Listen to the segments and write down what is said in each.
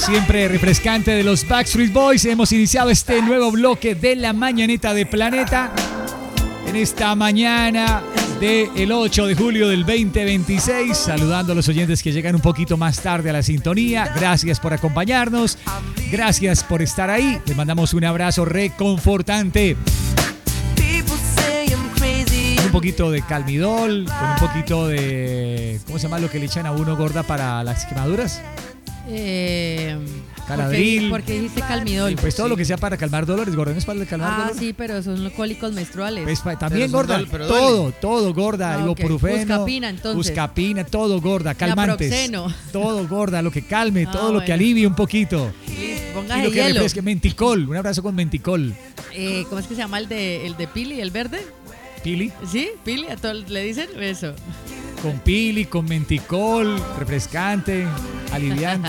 Siempre refrescante de los Backstreet Boys. Hemos iniciado este nuevo bloque de la mañanita de Planeta. En esta mañana del 8 de julio del 2026. Saludando a los oyentes que llegan un poquito más tarde a la sintonía. Gracias por acompañarnos. Gracias por estar ahí. Les mandamos un abrazo reconfortante. Un poquito de Calmidol, con un poquito de... ¿Cómo se llama lo que le echan a uno, gorda, para las quemaduras? Caladril. Porque dijiste Calmidol. Pues todo lo que sea para calmar dolores, gorda. ¿No es para calmar dolores? Sí, pero son los cólicos menstruales. Pues, también, gorda. Todo, gorda. Ibuprofeno. Buscapina, entonces. Buscapina, todo, gorda. Calmantes. Naproxeno. Todo, gorda. Lo que calme, todo lo que alivie un poquito. Póngase y lo que hielo. refresque. Menticol. Un abrazo con Menticol. ¿Cómo es que se llama el de Pili, el verde? ¿Pili? ¿Sí? ¿Pili? ¿A todos le dicen eso? Con Pili, con Menticol, refrescante, aliviante.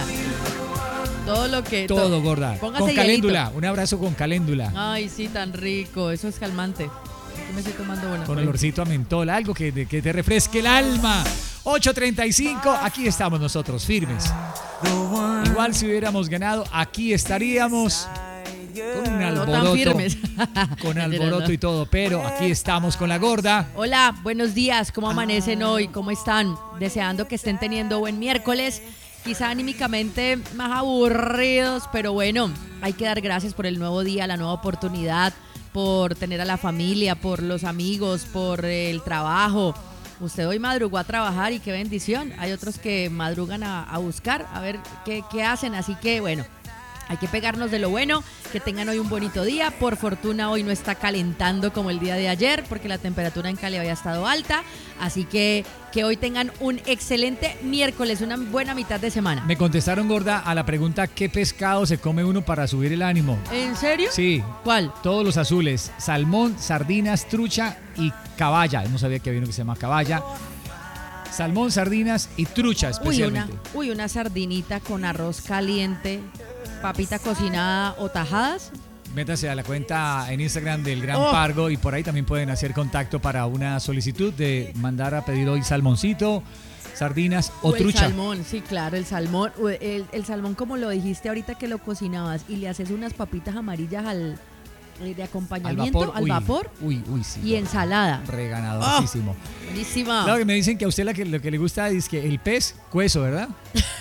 Todo, gorda. Póngase con caléndula. hielito. Un abrazo con caléndula. Ay, sí, tan rico. Eso es calmante. Yo me estoy tomando una. Con olorcito a mentol, algo que te refresque el alma. 8:35, aquí estamos nosotros, firmes. Igual si hubiéramos ganado, aquí estaríamos con un alboroto. No tan firmes. Con alboroto y todo, pero aquí estamos con la gorda. Hola, buenos días. ¿Cómo amanecen hoy? ¿Cómo están? Deseando que estén teniendo buen miércoles. Quizá anímicamente más aburridos, pero bueno, hay que dar gracias por el nuevo día, la nueva oportunidad, por tener a la familia, por los amigos, por el trabajo. Usted hoy madrugó a trabajar y qué bendición. Hay otros que madrugan a buscar, a ver qué hacen. Así que bueno, hay que pegarnos de lo bueno, que tengan hoy un bonito día. Por fortuna hoy no está calentando como el día de ayer, porque la temperatura en Cali había estado alta. Así que hoy tengan un excelente miércoles, una buena mitad de semana. Me contestaron, gorda, a la pregunta ¿qué pescado se come uno para subir el ánimo? ¿En serio? Sí. ¿Cuál? Todos los azules, salmón, sardinas, trucha y caballa. No sabía que había uno que se llama caballa. Salmón, sardinas y trucha especialmente. Una sardinita con arroz caliente, papita cocinada o tajadas. Métase a la cuenta en Instagram del Gran Pargo y por ahí también pueden hacer contacto para una solicitud de mandar a pedir hoy salmoncito, sardinas o trucha. El salmón, sí, claro, el salmón. El salmón, como lo dijiste ahorita que lo cocinabas y le haces unas papitas amarillas de acompañamiento, al vapor. Uy, sí. Y ensalada. Reganadorcísimo. Buenísima. Claro que me dicen que a usted lo que le gusta es que el pez cueso, ¿verdad?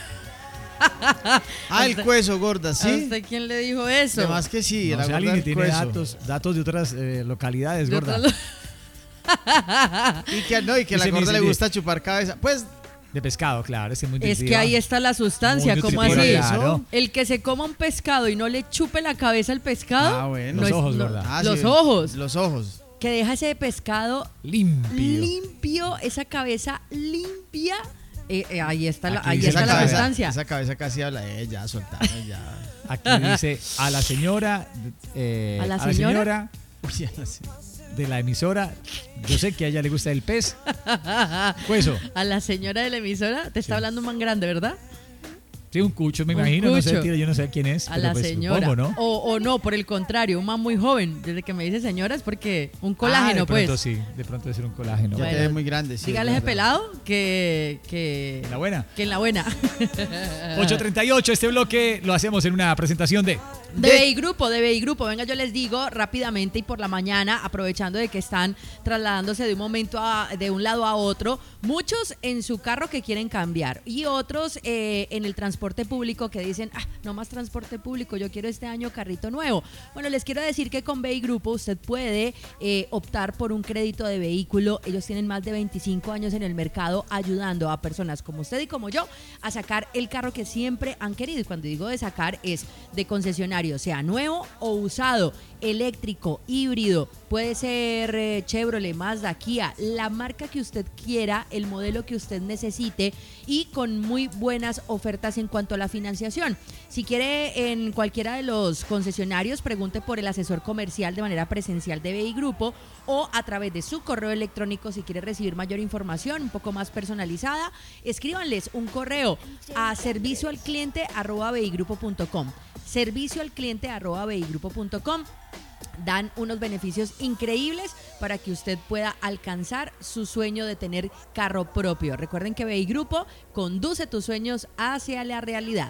El cueso, gorda, ¿sí? ¿A usted quién le dijo eso? Además que sí, no, la alguien que tiene cueso. datos de otras localidades, gorda. Y que a la gorda le gusta chupar cabeza. Pues de pescado, claro, es muy nutritiva. Es que ahí está la sustancia, ¿cómo así? Claro. El que se coma un pescado y no le chupe la cabeza al pescado. Bueno. Los ojos, gorda. Los ojos. Que deja ese pescado limpio, esa cabeza limpia. Ahí está la sustancia. Esa cabeza casi habla ya, soltame ya. Aquí dice a la señora. ¿A la señora? De la emisora. Yo sé que a ella le gusta el pez. Cueso. A la señora de la emisora. Te está hablando un man grande, ¿verdad? Sí, un cucho, me imagino. No sé, yo no sé quién es. A la pues, señora. Supongo, ¿no? O no, por el contrario, un man muy joven. Desde que me dice señora es porque un colágeno, de pronto, sí, de pronto debe ser un colágeno. Ya te ves muy grande, sí. Dígale ese pelado que en la buena. Que en la buena. 8:38, este bloque lo hacemos en una presentación de BI Grupo. Venga, yo les digo rápidamente y por la mañana, aprovechando de que están trasladándose de un momento de un lado a otro, muchos en su carro que quieren cambiar y otros en el transporte público que dicen, no más transporte público, yo quiero este año carrito nuevo. Bueno, les quiero decir que con BI Grupo usted puede optar por un crédito de vehículo. Ellos tienen más de 25 años en el mercado ayudando a personas como usted y como yo a sacar el carro que siempre han querido. Y cuando digo de sacar es de concesionario, sea nuevo o usado, eléctrico, híbrido, puede ser Chevrolet, Mazda, Kia, la marca que usted quiera, el modelo que usted necesite y con muy buenas ofertas en cuanto a la financiación. Si quiere en cualquiera de los concesionarios, pregunte por el asesor comercial de manera presencial de BI Grupo o a través de su correo electrónico. Si quiere recibir mayor información, un poco más personalizada, escríbanles un correo a servicioalcliente@bigrupo.com. servicioalcliente@bigrupo.com. Dan unos beneficios increíbles para que usted pueda alcanzar su sueño de tener carro propio. Recuerden que BI Grupo conduce tus sueños hacia la realidad.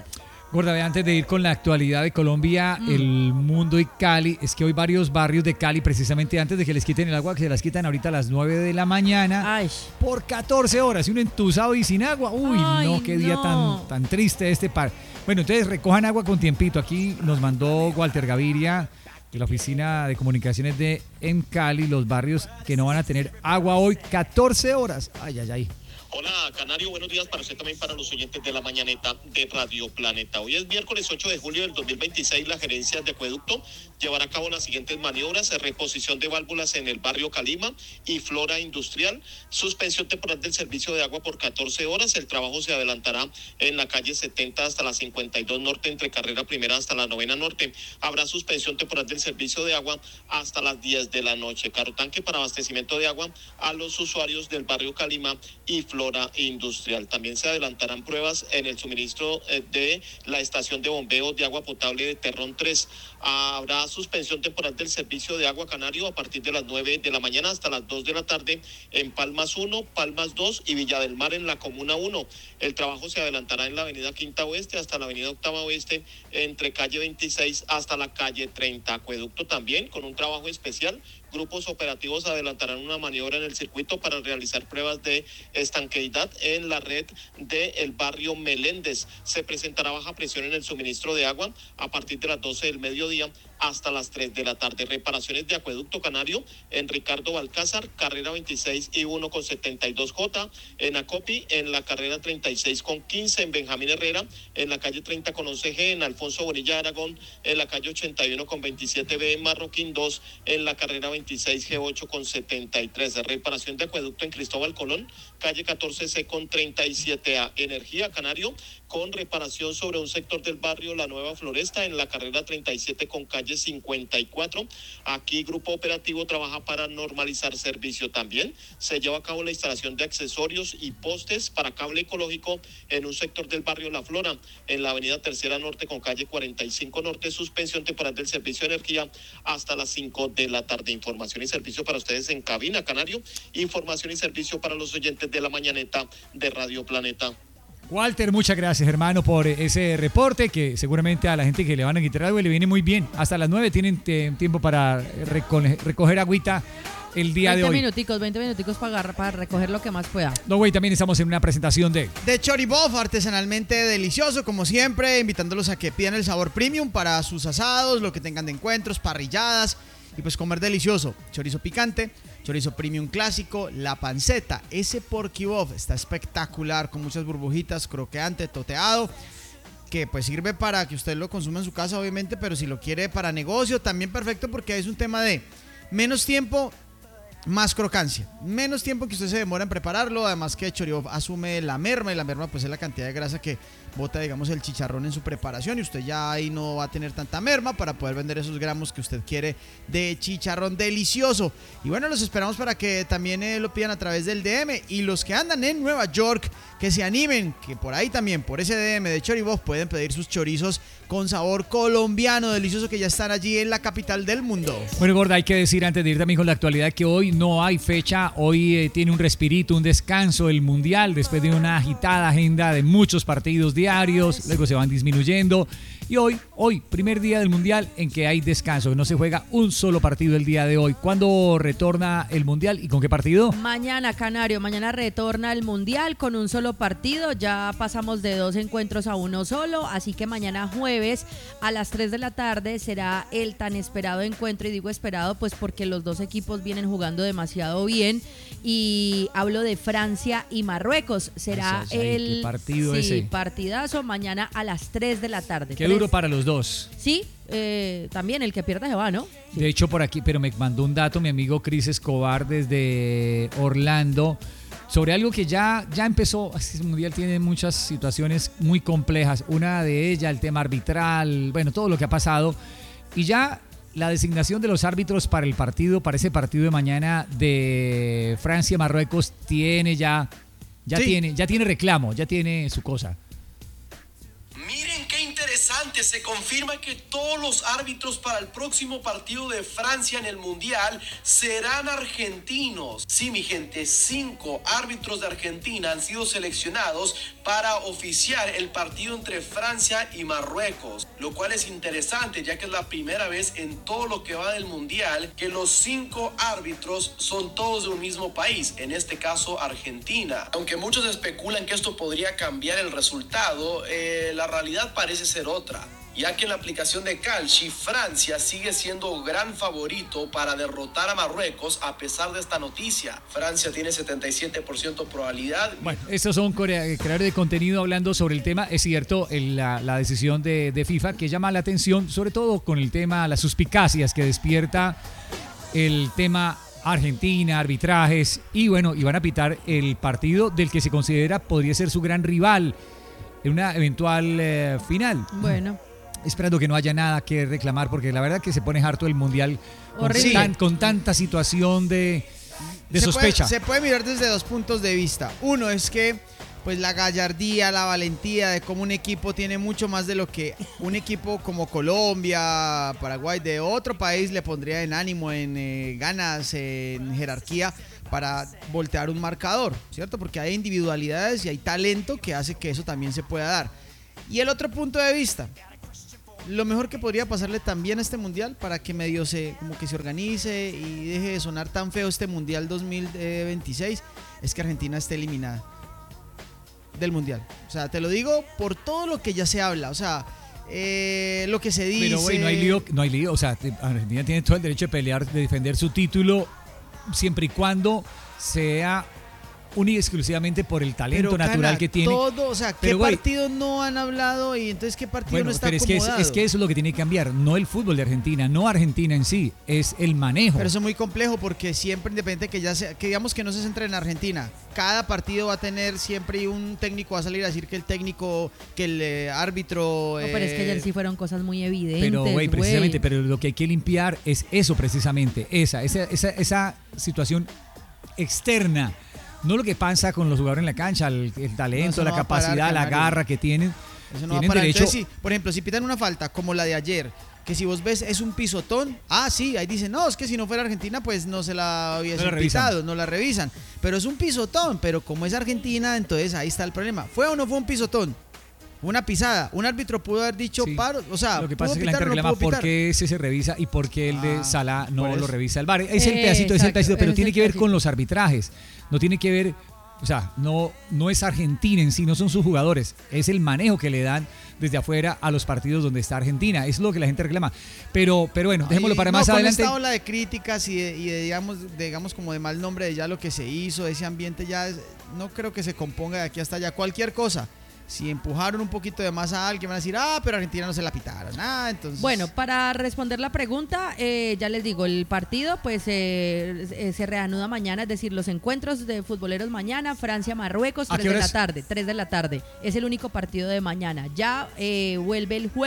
Gorda, antes de ir con la actualidad de Colombia, el mundo y Cali, es que hoy varios barrios de Cali, precisamente antes de que les quiten el agua, que se las quitan ahorita a las 9 de la mañana, Ay. por 14 horas, y uno entusado y sin agua. Uy, Ay, no, qué día tan triste este par. Bueno, entonces recojan agua con tiempito. Aquí nos mandó Walter Gaviria de la Oficina de Comunicaciones en Cali, los barrios que no van a tener agua hoy, 14 horas. Ay, ay, ay. Hola, Canario, buenos días para usted también, para los oyentes de la mañaneta de Radio Planeta. Hoy es miércoles 8 de julio del 2026. La gerencia de acueducto llevará a cabo las siguientes maniobras: reposición de válvulas en el barrio Calima y Flora Industrial, suspensión temporal del servicio de agua por 14 horas. El trabajo se adelantará en la calle 70 hasta la 52 Norte, entre Carrera Primera hasta la 9ª Norte. Habrá suspensión temporal del servicio de agua hasta las 10 de la noche. Carro tanque para abastecimiento de agua a los usuarios del barrio Calima y Flora Industrial. También se adelantarán pruebas en el suministro de la estación de bombeo de agua potable de Terrón 3. Habrá suspensión temporal del servicio de agua Canario a partir de las 9 de la mañana hasta las 2 de la tarde en Palmas 1, Palmas 2 y Villa del Mar en la Comuna 1. El trabajo se adelantará en la avenida Quinta Oeste hasta la avenida Octava Oeste, entre calle 26 hasta la calle 30. Acueducto también con un trabajo especial. Grupos operativos adelantarán una maniobra en el circuito para realizar pruebas de estanqueidad en la red del barrio Meléndez. Se presentará baja presión en el suministro de agua a partir de las 12 del mediodía hasta las 3 de la tarde. Reparaciones de acueducto Canario en Ricardo Balcázar, carrera 26 y 1 con 72J, en Acopi, en la carrera 36 con 15, en Benjamín Herrera, en la calle 30 con 11G, en Alfonso Bonilla Aragón, en la calle 81 con 27B, en Marroquín 2, en la carrera 26G8 con 73. Reparación de acueducto en Cristóbal Colón, calle 14C con 37A. Energía Canario con reparación sobre un sector del barrio La Nueva Floresta en la carrera 37 con calle 54. Aquí Grupo Operativo trabaja para normalizar servicio. También se lleva a cabo la instalación de accesorios y postes para cable ecológico en un sector del barrio La Flora, en la avenida Tercera Norte con calle 45 Norte. Suspensión temporal del servicio de energía hasta las 5 de la tarde. Información y servicio para ustedes en cabina Canario. Información y servicio para los oyentes de la mañaneta de Radio Planeta. Walter, muchas gracias, hermano, por ese reporte que seguramente a la gente que le van a quitar algo le viene muy bien. Hasta las 9 tienen tiempo para recoger agüita el día de hoy. 20 minuticos para recoger lo que más pueda. No, güey, también estamos en una presentación de Choribof, artesanalmente delicioso, como siempre, invitándolos a que pidan el sabor premium para sus asados, lo que tengan de encuentros, parrilladas y pues comer delicioso. Chorizo picante, chorizo premium clásico, la panceta, ese porquibof está espectacular, con muchas burbujitas, croqueante, toteado, que pues sirve para que usted lo consuma en su casa, obviamente, pero si lo quiere para negocio, también perfecto, porque es un tema de menos tiempo, más crocancia, menos tiempo que usted se demora en prepararlo. Además que Choribof asume la merma, y la merma pues es la cantidad de grasa que bota, digamos, el chicharrón en su preparación, y usted ya ahí no va a tener tanta merma para poder vender esos gramos que usted quiere de chicharrón delicioso. Y bueno, los esperamos para que también lo pidan a través del DM, y los que andan en Nueva York, que se animen, que por ahí también, por ese DM de Choribof, pueden pedir sus chorizos con sabor colombiano delicioso, que ya están allí en la capital del mundo. Bueno, gorda, hay que decir antes de ir también con la actualidad que hoy no hay fecha. Hoy tiene un respirito, un descanso el Mundial, después de una agitada agenda de muchos partidos diarios, luego se van disminuyendo. Y hoy, primer día del Mundial en que hay descanso, no se juega un solo partido el día de hoy. ¿Cuándo retorna el Mundial y con qué partido? Mañana, Canario, mañana retorna el Mundial con un solo partido. Ya pasamos de 2 encuentros a uno solo, así que mañana jueves a las 3 de la tarde será el tan esperado encuentro. Y digo esperado pues porque los dos equipos vienen jugando demasiado bien, y hablo de Francia y Marruecos. Será ¿Qué partido ese? Partidazo mañana a las 3 de la tarde. Qué duro para los dos. Sí, también el que pierda se va, ¿no? Sí. De hecho, por aquí, pero me mandó un dato mi amigo Cris Escobar desde Orlando sobre algo que ya empezó. Este Mundial tiene muchas situaciones muy complejas. Una de ellas, el tema arbitral, bueno, todo lo que ha pasado. Y ya la designación de los árbitros para ese partido de mañana de Francia-Marruecos tiene tiene reclamo, ya tiene su cosa. Miren qué interesante, se confirma que todos los árbitros para el próximo partido de Francia en el Mundial serán argentinos. Sí, mi gente, 5 árbitros de Argentina han sido seleccionados para oficiar el partido entre Francia y Marruecos, lo cual es interesante ya que es la primera vez en todo lo que va del mundial que los 5 árbitros son todos de un mismo país, en este caso Argentina. Aunque muchos especulan que esto podría cambiar el resultado, la realidad parece ser otra, ya que en la aplicación de Calci, Francia sigue siendo gran favorito para derrotar a Marruecos a pesar de esta noticia. Francia tiene 77% probabilidad. Bueno, estos son creadores de contenido hablando sobre el tema. Es cierto, la decisión de FIFA que llama la atención, sobre todo con el tema, las suspicacias que despierta el tema Argentina, arbitrajes, y bueno, y van a pitar el partido del que se considera podría ser su gran rival en una eventual final. Bueno. Esperando que no haya nada que reclamar, porque la verdad que se pone harto el mundial con tanta situación de sospecha. Se puede mirar desde 2 puntos de vista. Uno es que pues la gallardía, la valentía de cómo un equipo tiene mucho más de lo que un equipo como Colombia, Paraguay, de otro país le pondría en ánimo, en ganas, en jerarquía para voltear un marcador, ¿cierto? Porque hay individualidades y hay talento que hace que eso también se pueda dar. Y el otro punto de vista, lo mejor que podría pasarle también a este mundial para que medio se organice y deje de sonar tan feo este mundial 2026 es que Argentina esté eliminada del mundial. O sea, te lo digo por todo lo que ya se habla, o sea, lo que se dice. Pero güey, no hay lío, o sea, Argentina tiene todo el derecho de pelear, de defender su título siempre y cuando sea única y exclusivamente por el talento natural que tiene. Todo, o sea, ¿qué partidos no han hablado y entonces qué partido no está acomodado? Es que eso es lo que tiene que cambiar, no el fútbol de Argentina, no Argentina en sí, es el manejo. Pero eso es muy complejo porque siempre, independiente que digamos que no se centre en Argentina, cada partido va a tener siempre un técnico va a salir a decir que el técnico, que el árbitro. No, pero es que ayer sí fueron cosas muy evidentes. Pero güey, precisamente, pero lo que hay que limpiar es eso precisamente, esa situación externa. No lo que pasa con los jugadores en la cancha, el talento, la capacidad, la garra que tienen. Eso no va a parar. Entonces, sí, por ejemplo, si pitan una falta como la de ayer, que si vos ves es un pisotón, sí, ahí dicen, no, es que si no fuera Argentina, pues no se la hubiesen pitado, no la revisan. Pero es un pisotón, pero como es Argentina, entonces ahí está el problema. ¿Fue o no fue un pisotón? Una pisada, un árbitro pudo haber dicho paro, o sea, lo que pasa es que la gente reclama por qué ese se revisa y por qué el de Salah no lo revisa el VAR. Es el pedacito, pero tiene que ver con los arbitrajes, no tiene que ver, o sea, no es Argentina en sí, no son sus jugadores, es el manejo que le dan desde afuera a los partidos donde está Argentina, es lo que la gente reclama. Pero bueno, dejémoslo para más adelante. Con esta ola de críticas y de digamos como de mal nombre de ya lo que se hizo, ese ambiente ya no creo que se componga de aquí hasta allá, cualquier cosa. Si empujaron un poquito de más a alguien, van a decir, pero Argentina no se la pitaron. Entonces. Bueno, para responder la pregunta, ya les digo, el partido pues se reanuda mañana, es decir, los encuentros de futboleros mañana, Francia-Marruecos, 3 de la tarde. Es el único partido de mañana. Ya vuelve el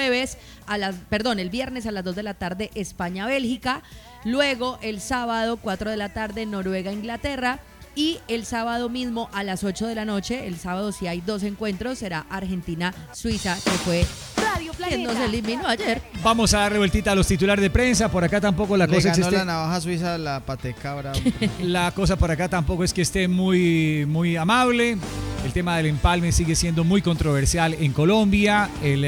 viernes a las 2 de la tarde, España-Bélgica. Luego, el sábado, 4 de la tarde, Noruega-Inglaterra. Y el sábado mismo a las 8 de la noche, el sábado sí hay 2 encuentros, será Argentina-Suiza, que fue quien nos eliminó ayer. Vamos a darle vueltita a los titulares de prensa, por acá tampoco la cosa es que esté... la navaja suiza, la patecabra. La cosa por acá tampoco es que esté muy, muy amable, el tema del empalme sigue siendo muy controversial en Colombia,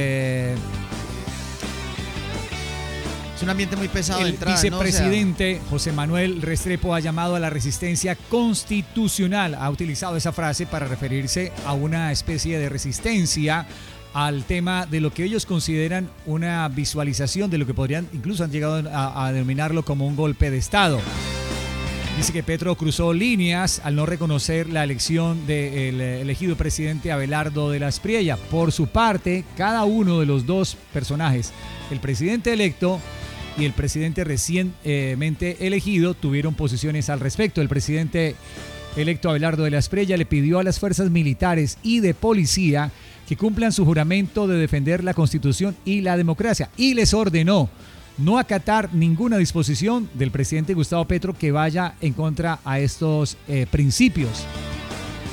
un ambiente muy pesado de entrada. El vicepresidente José Manuel Restrepo ha llamado a la resistencia constitucional. Ha utilizado esa frase para referirse a una especie de resistencia al tema de lo que ellos consideran una visualización de lo que podrían, incluso han llegado a denominarlo como un golpe de Estado. Dice que Petro cruzó líneas al no reconocer la elección del elegido presidente Abelardo de la Espriella. Por su parte, cada uno de los 2 personajes, el presidente electo y el presidente recientemente elegido, tuvieron posiciones al respecto. El presidente electo Abelardo de la Espriella le pidió a las fuerzas militares y de policía que cumplan su juramento de defender la Constitución y la democracia y les ordenó no acatar ninguna disposición del presidente Gustavo Petro que vaya en contra a estos principios.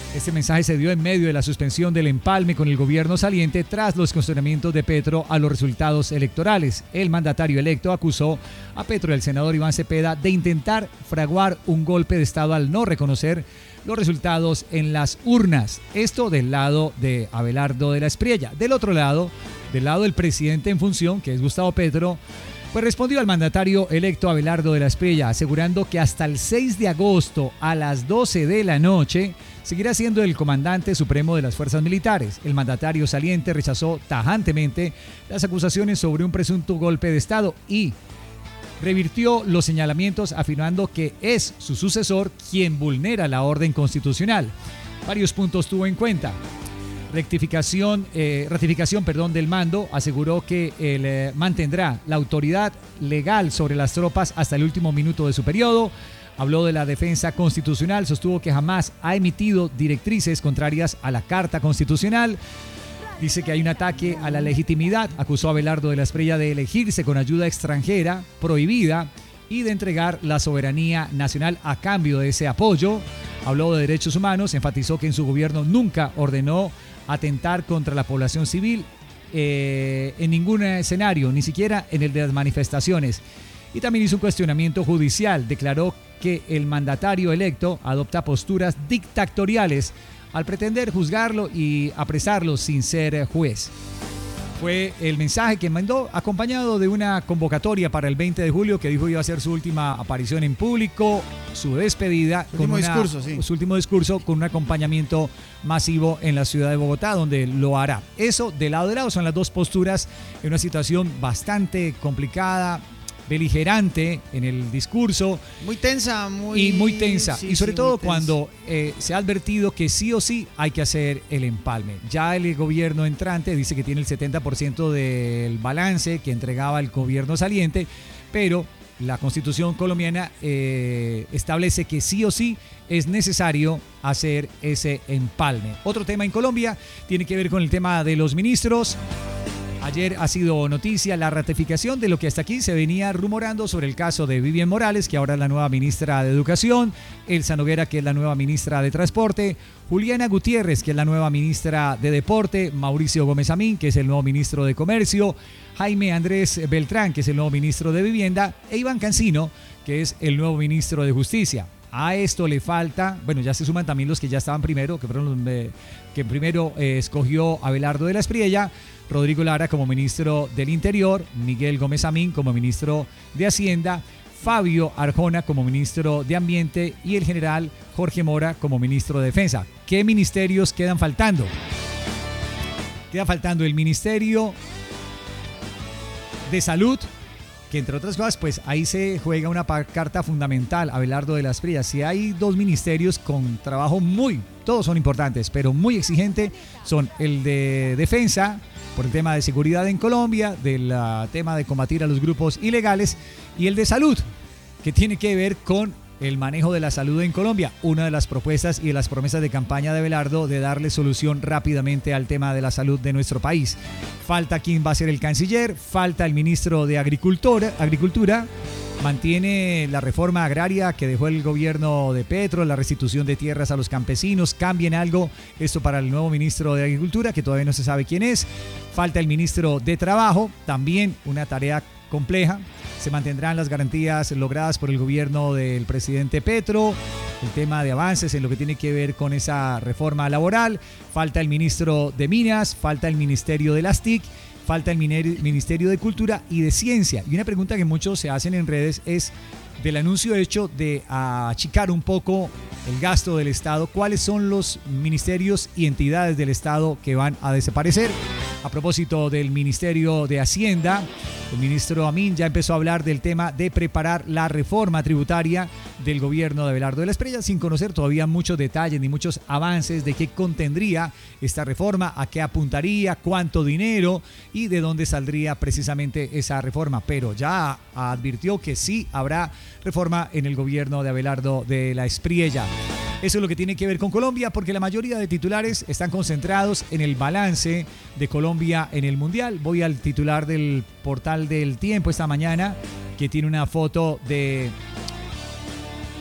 Este mensaje se dio en medio de la suspensión del empalme con el gobierno saliente tras los cuestionamientos de Petro a los resultados electorales. El mandatario electo acusó a Petro y al senador Iván Cepeda de intentar fraguar un golpe de Estado al no reconocer los resultados en las urnas. Esto del lado de Abelardo de la Espriella. Del otro lado, del lado del presidente en función, que es Gustavo Petro, pues respondió al mandatario electo Abelardo de la Espriella, asegurando que hasta el 6 de agosto a las 12 de la noche seguirá siendo el comandante supremo de las fuerzas militares. El mandatario saliente rechazó tajantemente las acusaciones sobre un presunto golpe de Estado y revirtió los señalamientos afirmando que es su sucesor quien vulnera la orden constitucional. Varios puntos tuvo en cuenta. Ratificación del mando. Aseguró que él mantendrá la autoridad legal sobre las tropas hasta el último minuto de su periodo. Habló de la defensa constitucional, sostuvo que jamás ha emitido directrices contrarias a la Carta Constitucional. Dice que hay un ataque a la legitimidad. Acusó a Abelardo de la Espriella de elegirse con ayuda extranjera prohibida y de entregar la soberanía nacional a cambio de ese apoyo. Habló de derechos humanos, enfatizó que en su gobierno nunca ordenó atentar contra la población civil en ningún escenario, ni siquiera en el de las manifestaciones. Y también hizo un cuestionamiento judicial. Declaró que el mandatario electo adopta posturas dictatoriales al pretender juzgarlo y apresarlo sin ser juez. Fue el mensaje que mandó, acompañado de una convocatoria para el 20 de julio, que dijo iba a ser su última aparición en público, su despedida, su último discurso, con un acompañamiento masivo en la ciudad de Bogotá, donde lo hará. Eso, de lado son las dos posturas en una situación bastante complicada, beligerante en el discurso. Muy tensa. Sí, y sobre todo cuando se ha advertido que sí o sí hay que hacer el empalme. Ya el gobierno entrante dice que tiene el 70% del balance que entregaba el gobierno saliente, pero la Constitución colombiana establece que sí o sí es necesario hacer ese empalme. Otro tema en Colombia tiene que ver con el tema de los ministros. Ayer ha sido noticia la ratificación de lo que hasta aquí se venía rumorando sobre el caso de Vivian Morales, que ahora es la nueva ministra de Educación, Elsa Noguera, que es la nueva ministra de Transporte, Juliana Gutiérrez, que es la nueva ministra de Deporte, Mauricio Gómez Amín, que es el nuevo ministro de Comercio, Jaime Andrés Beltrán, que es el nuevo ministro de Vivienda, e Iván Cancino, que es el nuevo ministro de Justicia. A esto le falta, bueno, ya se suman también los que ya estaban primero, que fueron los que primero escogió Abelardo de la Espriella, Rodrigo Lara como ministro del Interior, Miguel Gómez Amín como ministro de Hacienda, Fabio Arjona como ministro de Ambiente y el general Jorge Mora como ministro de Defensa. ¿Qué ministerios quedan faltando? Queda faltando el Ministerio de Salud, que entre otras cosas, pues ahí se juega una carta fundamental, Abelardo de la Espriella. Si hay dos ministerios con trabajo todos son importantes, pero muy exigente, son el de Defensa, por el tema de seguridad en Colombia, del tema de combatir a los grupos ilegales, y el de Salud, que tiene que ver con el manejo de la salud en Colombia. Una de las propuestas y de las promesas de campaña de Abelardo de darle solución rápidamente al tema de la salud de nuestro país. Falta quién va a ser el canciller, falta el ministro de Agricultura. Mantiene la reforma agraria que dejó el gobierno de Petro, la restitución de tierras a los campesinos. Cambien algo esto para el nuevo ministro de Agricultura, que todavía no se sabe quién es. Falta el ministro de Trabajo, también una tarea compleja. Se mantendrán las garantías logradas por el gobierno del presidente Petro, el tema de avances en lo que tiene que ver con esa reforma laboral. Falta el ministro de Minas, falta el ministerio de las TIC, falta el Ministerio de Cultura y de Ciencia. Y una pregunta que muchos se hacen en redes es del anuncio hecho de achicar un poco el gasto del Estado. ¿Cuáles son los ministerios y entidades del Estado que van a desaparecer? A propósito del Ministerio de Hacienda, el ministro Amín ya empezó a hablar del tema de preparar la reforma tributaria del gobierno de Abelardo de la Espriella, sin conocer todavía muchos detalles ni muchos avances de qué contendría esta reforma, a qué apuntaría, cuánto dinero y de dónde saldría precisamente esa reforma. Pero ya advirtió que sí habrá reforma en el gobierno de Abelardo de la Espriella. Eso es lo que tiene que ver con Colombia, porque la mayoría de titulares están concentrados en el balance de Colombia en el Mundial. Voy al titular del portal del Tiempo esta mañana, que tiene una foto de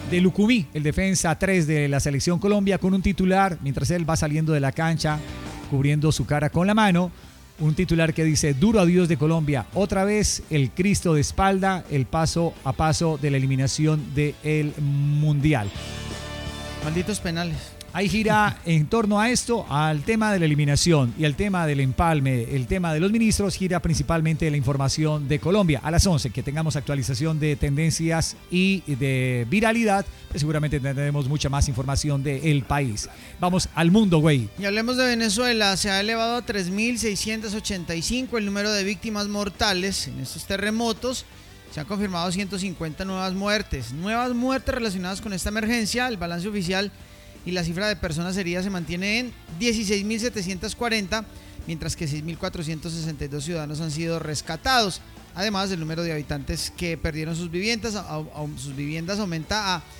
de Lucumí, el defensa 3 de la Selección Colombia, con un titular, mientras él va saliendo de la cancha, cubriendo su cara con la mano, un titular que dice: duro adiós de Colombia, otra vez el Cristo de espalda, el paso a paso de la eliminación del Mundial. Malditos penales. Ahí gira en torno a esto, al tema de la eliminación y al tema del empalme, el tema de los ministros, gira principalmente la información de Colombia. A las 11, que tengamos actualización de tendencias y de viralidad, pues seguramente tendremos mucha más información del país. Vamos al mundo, güey. Y hablemos de Venezuela. Se ha elevado a 3.685 el número de víctimas mortales en estos terremotos. Se han confirmado 150 nuevas muertes. Nuevas muertes relacionadas con esta emergencia. El balance oficial y la cifra de personas heridas se mantiene en 16.740, mientras que 6.462 ciudadanos han sido rescatados. Además, el número de habitantes que perdieron sus viviendas aumenta a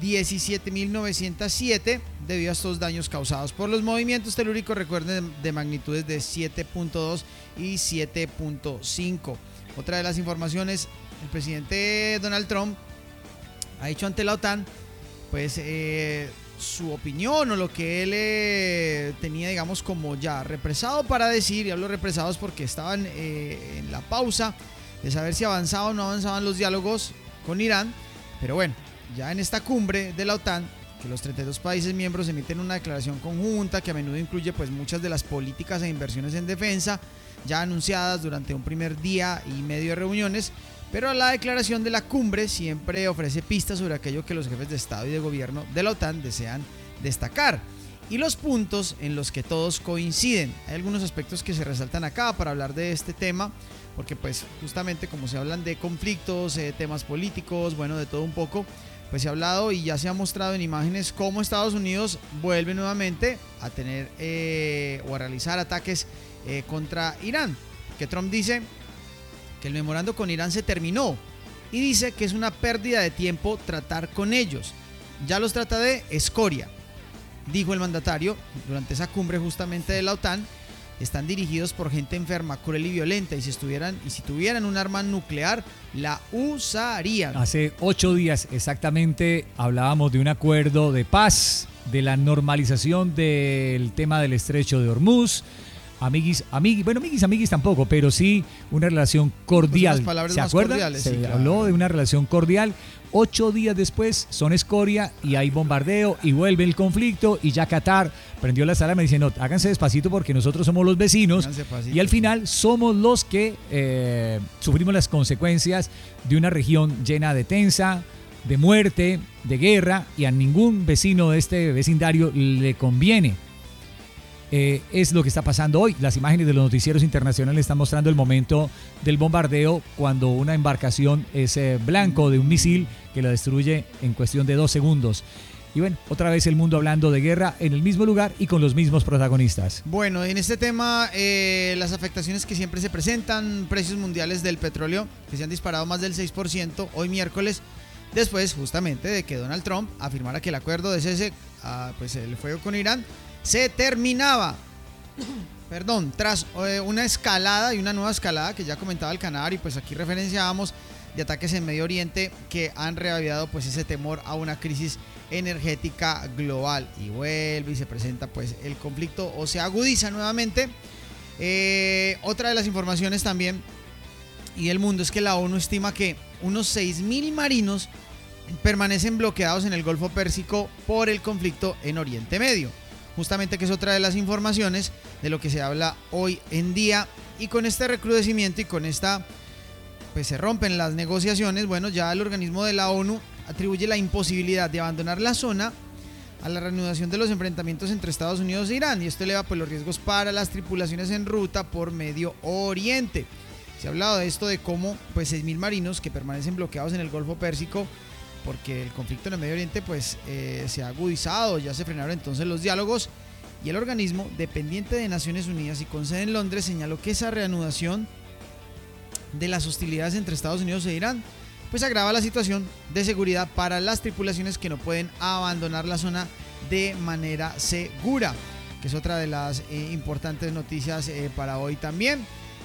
17.907 debido a estos daños causados por los movimientos telúricos, recuerden, de magnitudes de 7.2 y 7.5. Otra de las informaciones, el presidente Donald Trump ha dicho ante la OTAN, pues su opinión o lo que él tenía, digamos, como ya represado para decir, y hablo represados porque estaban en la pausa de saber si avanzaba o no avanzaban los diálogos con Irán, pero bueno, ya en esta cumbre de la OTAN, que los 32 países miembros emiten una declaración conjunta que a menudo incluye pues muchas de las políticas e inversiones en defensa ya anunciadas durante un primer día y medio de reuniones, pero la declaración de la cumbre siempre ofrece pistas sobre aquello que los jefes de Estado y de gobierno de la OTAN desean destacar y los puntos en los que todos coinciden. Hay algunos aspectos que se resaltan acá para hablar de este tema, porque pues justamente como se hablan de conflictos, temas políticos, bueno, de todo un poco, pues se ha hablado y ya se ha mostrado en imágenes cómo Estados Unidos vuelve nuevamente a tener o a realizar ataques contra Irán, que Trump dice que el memorando con Irán se terminó y dice que es una pérdida de tiempo tratar con ellos. Ya los trata de escoria, dijo el mandatario durante esa cumbre justamente de la OTAN. Están dirigidos por gente enferma, cruel y violenta, y si tuvieran un arma nuclear, la usarían. Hace 8 días exactamente hablábamos de un acuerdo de paz, de la normalización del tema del estrecho de Hormuz. Amiguis tampoco, pero sí una relación cordial. Pues ¿Se acuerdan? Se habló de una relación cordial. 8 días después son escoria y hay bombardeo y vuelve el conflicto y ya Qatar prendió las alarmas diciendo: háganse despacito porque nosotros somos los vecinos y al final somos los que sufrimos las consecuencias de una región llena de tensa, de muerte, de guerra, y a ningún vecino de este vecindario le conviene. Es lo que está pasando hoy. Las imágenes de los noticieros internacionales están mostrando el momento del bombardeo cuando una embarcación es blanco de un misil que la destruye en cuestión de 2 segundos. Y bueno, otra vez el mundo hablando de guerra en el mismo lugar y con los mismos protagonistas. Bueno, en este tema, las afectaciones que siempre se presentan, precios mundiales del petróleo que se han disparado más del 6% hoy miércoles, después justamente de que Donald Trump afirmara que el acuerdo de cese, pues el fuego con Irán, se terminaba, tras una escalada y una nueva escalada que ya comentaba el Canary, pues aquí referenciábamos, de ataques en Medio Oriente que han reavivado pues ese temor a una crisis energética global, y vuelve y se presenta pues el conflicto o se agudiza nuevamente. Otra de las informaciones también y del mundo es que la ONU estima que unos 6.000 marinos permanecen bloqueados en el Golfo Pérsico por el conflicto en Oriente Medio. Justamente, que es otra de las informaciones de lo que se habla hoy en día, y con este recrudecimiento y con esta, pues se rompen las negociaciones. Bueno, ya el organismo de la ONU atribuye la imposibilidad de abandonar la zona a la reanudación de los enfrentamientos entre Estados Unidos e Irán, y esto eleva pues los riesgos para las tripulaciones en ruta por Medio Oriente. Se ha hablado de esto, de cómo pues 6.000 marinos que permanecen bloqueados en el Golfo Pérsico porque el conflicto en el Medio Oriente pues se ha agudizado, ya se frenaron entonces los diálogos, y el organismo dependiente de Naciones Unidas y con sede en Londres señaló que esa reanudación de las hostilidades entre Estados Unidos e Irán pues agrava la situación de seguridad para las tripulaciones que no pueden abandonar la zona de manera segura, que es otra de las importantes noticias para hoy también.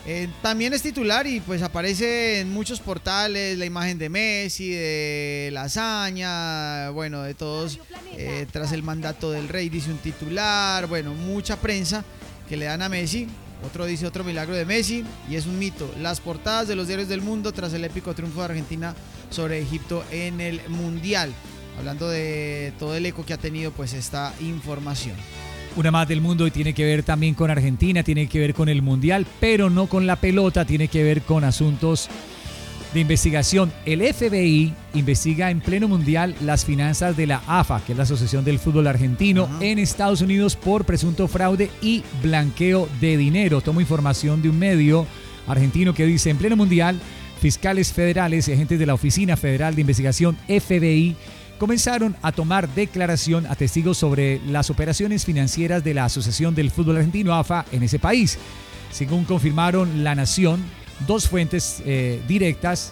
También es titular y pues aparece en muchos portales la imagen de Messi, de la hazaña, bueno, de todos, tras el mandato del rey, dice un titular, bueno, mucha prensa que le dan a Messi. Otro dice otro milagro de Messi y es un mito. Las portadas de los diarios del mundo tras el épico triunfo de Argentina sobre Egipto en el Mundial. Hablando de todo el eco que ha tenido pues esta información. Una más del mundo y tiene que ver también con Argentina, tiene que ver con el Mundial, pero no con la pelota, tiene que ver con asuntos de investigación. El FBI investiga en pleno mundial las finanzas de la AFA, que es la Asociación del Fútbol Argentino, en Estados Unidos por presunto fraude y blanqueo de dinero. Tomo información de un medio argentino que dice: en pleno mundial, fiscales federales y agentes de la Oficina Federal de Investigación FBI comenzaron a tomar declaración a testigos sobre las operaciones financieras de la Asociación del Fútbol Argentino, AFA, en ese país. Según confirmaron La Nación, dos fuentes directas,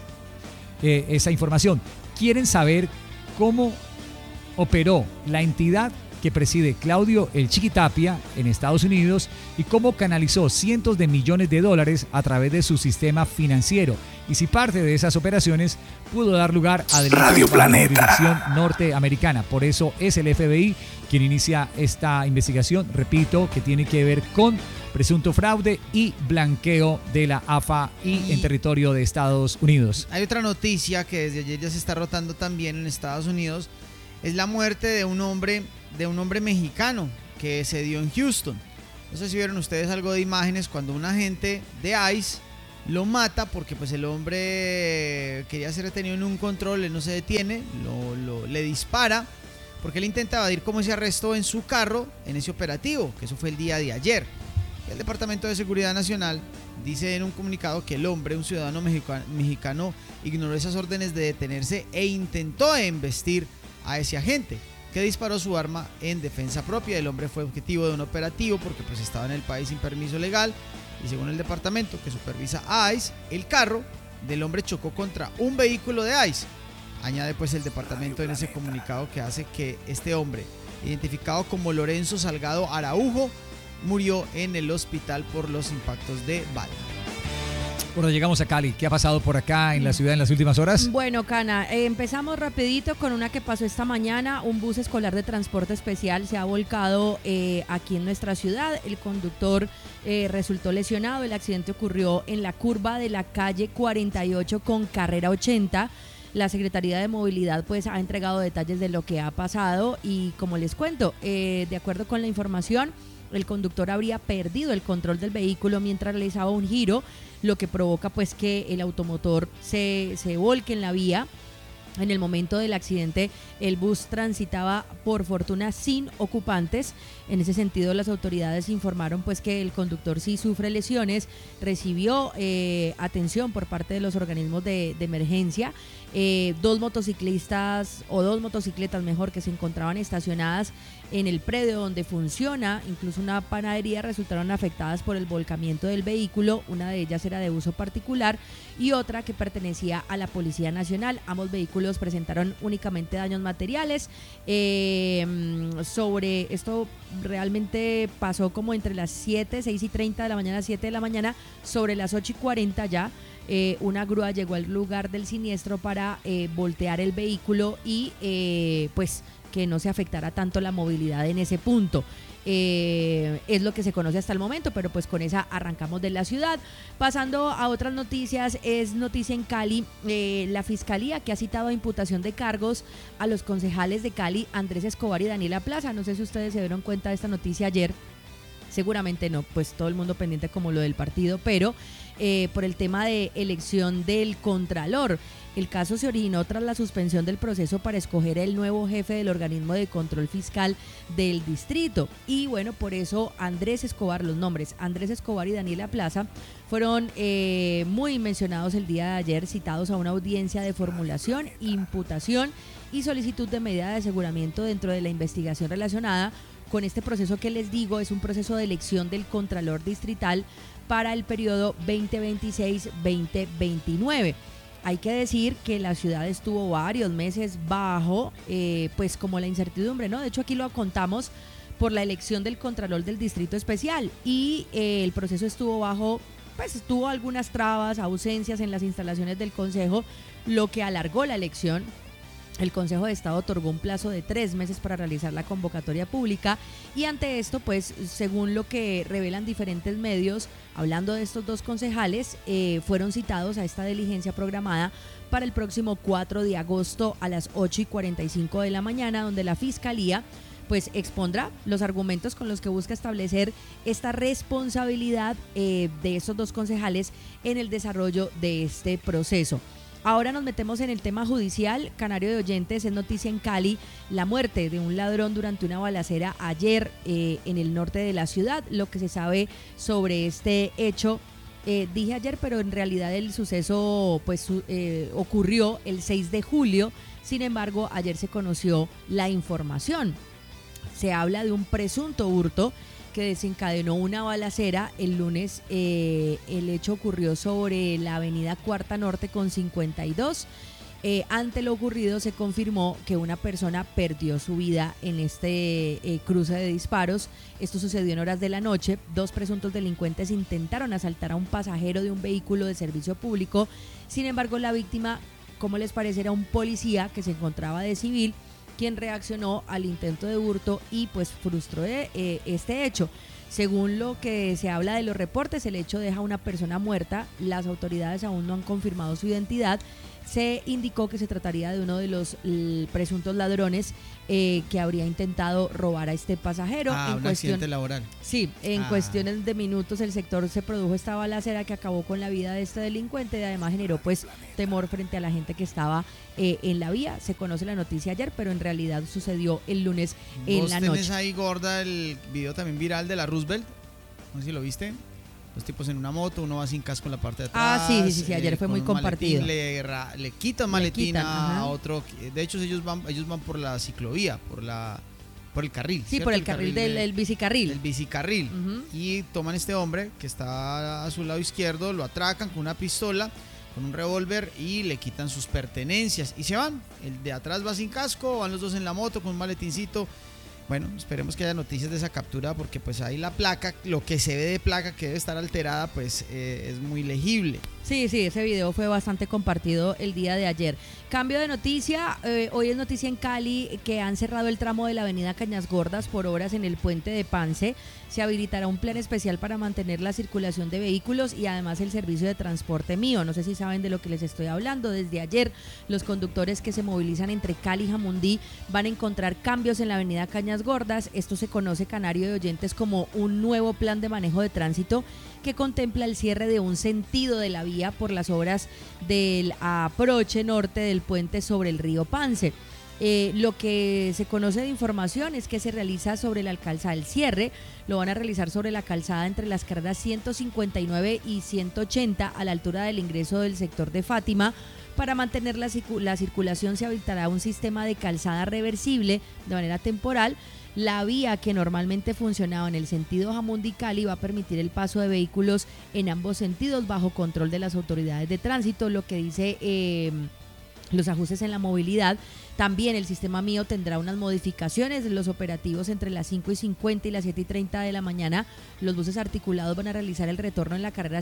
esa información. Quieren saber cómo operó la entidad que preside Claudio El Chiqui Tapia en Estados Unidos y cómo canalizó cientos de millones de dólares a través de su sistema financiero y si parte de esas operaciones pudo dar lugar a delitos de jurisdicción norteamericana. Por eso es el FBI quien inicia esta investigación, repito, que tiene que ver con presunto fraude y blanqueo de la AFA y en territorio de Estados Unidos. Hay otra noticia que desde ayer ya se está rotando también en Estados Unidos, es la muerte de un hombre mexicano que se dio en Houston. No sé si vieron ustedes algo de imágenes cuando un agente de ICE lo mata porque pues el hombre quería ser detenido en un control, él no se detiene, le dispara porque él intenta evadir como ese arresto en su carro en ese operativo, que eso fue el día de ayer. El Departamento de Seguridad Nacional dice en un comunicado que el hombre, un ciudadano mexicano, ignoró esas órdenes de detenerse e intentó embestir a ese agente, que disparó su arma en defensa propia. El hombre fue objetivo de un operativo porque pues estaba en el país sin permiso legal y según el departamento que supervisa a ICE, el carro del hombre chocó contra un vehículo de ICE. Añade pues el departamento en ese comunicado que hace que este hombre, identificado como Lorenzo Salgado Araujo, murió en el hospital por los impactos de bala. Bueno, llegamos a Cali. ¿Qué ha pasado por acá en la ciudad en las últimas horas? Bueno, Cana, empezamos rapidito con una que pasó esta mañana. Un bus escolar de transporte especial se ha volcado aquí en nuestra ciudad. El conductor resultó lesionado. El accidente ocurrió en la curva de la calle 48 con carrera 80. La Secretaría de Movilidad pues ha entregado detalles de lo que ha pasado y como les cuento, de acuerdo con la información, el conductor habría perdido el control del vehículo mientras realizaba un giro, lo que provoca pues que el automotor se volque en la vía. En el momento del accidente, el bus transitaba por fortuna sin ocupantes. En ese sentido, las autoridades informaron pues que el conductor sí sufre lesiones, recibió atención por parte de los organismos de emergencia. Dos motocicletas mejor, que se encontraban estacionadas en el predio donde funciona incluso una panadería, resultaron afectadas por el volcamiento del vehículo. Una de ellas era de uso particular y otra que pertenecía a la Policía Nacional. Ambos vehículos presentaron únicamente daños materiales. Sobre esto realmente pasó como entre las 6:30 de la mañana, 7 de la mañana, sobre las 8:40 ya. Una grúa llegó al lugar del siniestro para voltear el vehículo y pues que no se afectara tanto la movilidad en ese punto. Es lo que se conoce hasta el momento, pero pues con esa arrancamos de la ciudad. Pasando a otras noticias, es noticia en Cali, la Fiscalía que ha citado a imputación de cargos a los concejales de Cali, Andrés Escobar y Daniela Plaza. No sé si ustedes se dieron cuenta de esta noticia ayer. Seguramente no, pues todo el mundo pendiente como lo del partido, pero por el tema de elección del Contralor. El caso se originó tras la suspensión del proceso para escoger el nuevo jefe del organismo de control fiscal del distrito. Y bueno, por eso Andrés Escobar, los nombres Andrés Escobar y Daniela Plaza fueron muy mencionados el día de ayer, citados a una audiencia de formulación, imputación y solicitud de medida de aseguramiento dentro de la investigación relacionada con este proceso que les digo, es un proceso de elección del Contralor Distrital para el periodo 2026-2029. Hay que decir que la ciudad estuvo varios meses bajo, pues como la incertidumbre, ¿no? De hecho, aquí lo contamos por la elección del Contralor del Distrito Especial y el proceso estuvo bajo pues tuvo algunas trabas, ausencias en las instalaciones del Consejo, lo que alargó la elección. El Consejo de Estado otorgó un plazo de 3 meses para realizar la convocatoria pública y ante esto, pues según lo que revelan diferentes medios, hablando de estos dos concejales, fueron citados a esta diligencia programada para el próximo 4 de agosto a las 8:45 de la mañana, donde la Fiscalía pues expondrá los argumentos con los que busca establecer esta responsabilidad de estos dos concejales en el desarrollo de este proceso. Ahora nos metemos en el tema judicial. Canario de oyentes, es noticia en Cali la muerte de un ladrón durante una balacera ayer en el norte de la ciudad. Lo que se sabe sobre este hecho, dije ayer, pero en realidad el suceso pues ocurrió el 6 de julio. Sin embargo, ayer se conoció la información. Se habla de un presunto hurto que desencadenó una balacera el lunes. El hecho ocurrió sobre la avenida Cuarta Norte con 52. Ante lo ocurrido se confirmó que una persona perdió su vida en este cruce de disparos. Esto sucedió en horas de la noche. 2 presuntos delincuentes intentaron asaltar a un pasajero de un vehículo de servicio público. Sin embargo, la víctima, ¿cómo les parece?, era un policía que se encontraba de civil, quien reaccionó al intento de hurto y pues frustró este hecho. Según lo que se habla de los reportes, el hecho deja a una persona muerta. Las autoridades aún no han confirmado su identidad. Se indicó que se trataría de uno de los presuntos ladrones que habría intentado robar a este pasajero. Un accidente laboral. Sí, en cuestiones de minutos el sector se produjo esta balacera que acabó con la vida de este delincuente y además generó pues temor frente a la gente que estaba en la vía. Se conoce la noticia ayer, pero en realidad sucedió el lunes en la noche. ¿Vos tenés ahí, gorda, el video también viral de la Roosevelt? No sé si lo viste. Los tipos en una moto, uno va sin casco en la parte de atrás. Sí, ayer fue muy compartido. Maletín, le quitan maletín a otro. De hecho, ellos van por la ciclovía, por el carril. Sí, ¿cierto? Por el carril del bicicarril. El bicicarril. Y toman a este hombre que está a su lado izquierdo, lo atracan con una pistola, con un revólver y le quitan sus pertenencias y se van. El de atrás va sin casco, van los dos en la moto con un maletincito. Bueno, esperemos que haya noticias de esa captura porque pues ahí la placa, lo que se ve de placa que debe estar alterada, pues es muy legible. Sí, ese video fue bastante compartido el día de ayer. Cambio de noticia, hoy es noticia en Cali que han cerrado el tramo de la avenida Cañas Gordas por obras en el puente de Pance. Se habilitará un plan especial para mantener la circulación de vehículos y además el servicio de transporte mío. No sé si saben de lo que les estoy hablando. Desde ayer los conductores que se movilizan entre Cali y Jamundí van a encontrar cambios en la avenida Cañas Gordas. Esto se conoce, Canario de oyentes, como un nuevo plan de manejo de tránsito que contempla el cierre de un sentido de la vía por las obras del aproche norte del puente sobre el río Pance. Lo que se conoce de información es que se realiza sobre la calzada, el cierre lo van a realizar sobre la calzada entre las carreras 159 y 180 a la altura del ingreso del sector de Fátima. Para mantener la circulación se habilitará un sistema de calzada reversible de manera temporal. La vía que normalmente funcionaba en el sentido Jamundí-Cali va a permitir el paso de vehículos en ambos sentidos bajo control de las autoridades de tránsito, lo que dice los ajustes en la movilidad. También el sistema mío tendrá unas modificaciones. Los operativos entre las 5:50 y las 7:30 de la mañana. Los buses articulados van a realizar el retorno en la carrera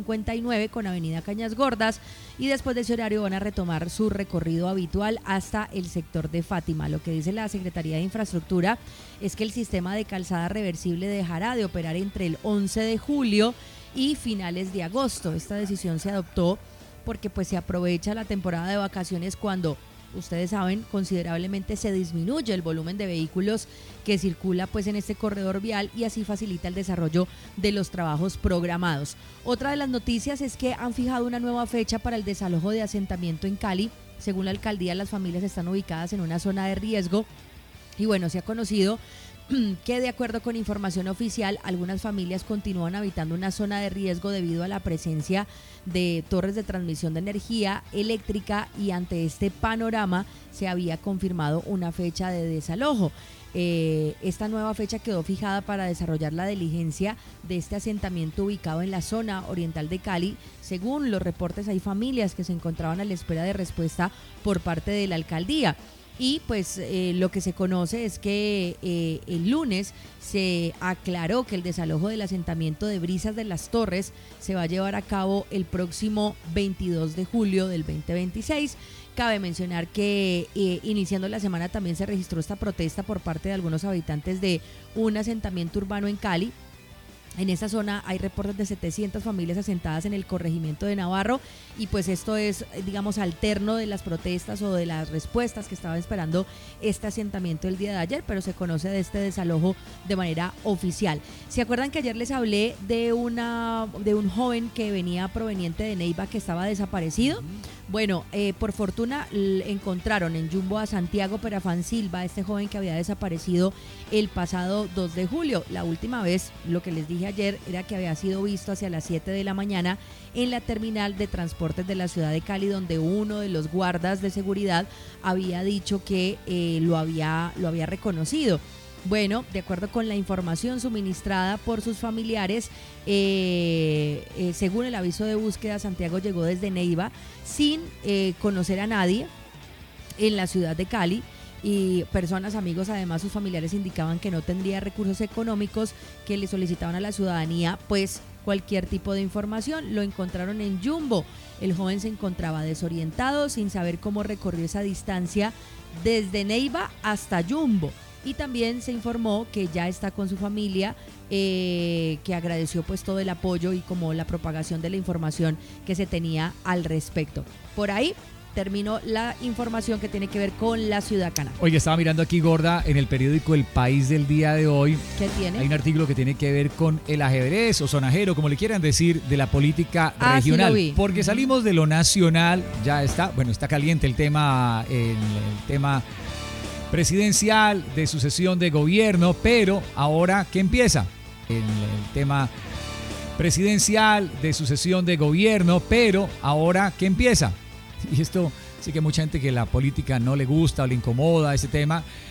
159 con avenida Cañas Gordas y después de ese horario van a retomar su recorrido habitual hasta el sector de Fátima. Lo que dice la Secretaría de Infraestructura es que el sistema de calzada reversible dejará de operar entre el 11 de julio y finales de agosto. Esta decisión se adoptó porque pues se aprovecha la temporada de vacaciones cuando, ustedes saben, considerablemente se disminuye el volumen de vehículos que circula pues en este corredor vial y así facilita el desarrollo de los trabajos programados. Otra de las noticias es que han fijado una nueva fecha para el desalojo de asentamiento en Cali. Según la alcaldía, las familias están ubicadas en una zona de riesgo y bueno, se ha conocido que de acuerdo con información oficial, algunas familias continúan habitando una zona de riesgo debido a la presencia de torres de transmisión de energía eléctrica y ante este panorama se había confirmado una fecha de desalojo. Esta nueva fecha quedó fijada para desarrollar la diligencia de este asentamiento ubicado en la zona oriental de Cali. Según los reportes, hay familias que se encontraban a la espera de respuesta por parte de la alcaldía. Y pues lo que se conoce es que el lunes se aclaró que el desalojo del asentamiento de Brisas de las Torres se va a llevar a cabo el próximo 22 de julio del 2026. Cabe mencionar que iniciando la semana también se registró esta protesta por parte de algunos habitantes de un asentamiento urbano en Cali. En esta zona hay reportes de 700 familias asentadas en el corregimiento de Navarro y pues esto es, digamos, alterno de las protestas o de las respuestas que estaba esperando este asentamiento el día de ayer, pero se conoce de este desalojo de manera oficial. ¿Se acuerdan que ayer les hablé de un joven que venía proveniente de Neiva que estaba desaparecido? Bueno, por fortuna encontraron en Jumbo a Santiago Perafán Silva, este joven que había desaparecido el pasado 2 de julio. La última vez, lo que les dije ayer, era que había sido visto hacia las 7 de la mañana en la terminal de transportes de la ciudad de Cali, donde uno de los guardas de seguridad había dicho que lo había reconocido. Bueno, de acuerdo con la información suministrada por sus familiares, según el aviso de búsqueda, Santiago llegó desde Neiva sin conocer a nadie en la ciudad de Cali y personas, amigos, además sus familiares indicaban que no tendría recursos económicos, que le solicitaban a la ciudadanía pues cualquier tipo de información. Lo encontraron en Jumbo. El joven se encontraba desorientado, sin saber cómo recorrió esa distancia desde Neiva hasta Jumbo. Y también se informó que ya está con su familia, que agradeció pues todo el apoyo y como la propagación de la información que se tenía al respecto. Por ahí terminó la información que tiene que ver con la ciudad canaria. Oye, estaba mirando aquí, Gorda, en el periódico El País del día de hoy. ¿Qué tiene? Hay un artículo que tiene que ver con el ajedrez o sonajero, como le quieran decir, de la política regional. Sí lo vi. Porque salimos de lo nacional, ya está, bueno, está caliente el tema presidencial de sucesión de gobierno, pero ahora, ¿qué empieza? El tema presidencial de sucesión de gobierno, pero ahora, ¿qué empieza? Y esto sí que mucha gente que la política no le gusta o le incomoda ese tema,